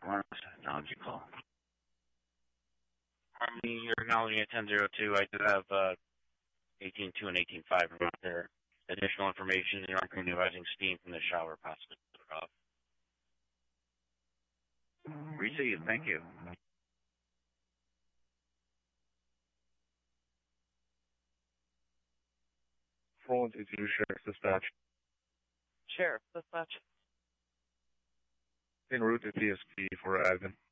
Wireless technology call. Harmony, you're acknowledging at 1002. I do have 18.2 and 18.5 about there. Additional information, you're currently rising steam from the shower, possibly off. Received, thank you. Roland to Sheriff's Dispatch. Sheriff Dispatch. En route to TSP for admin.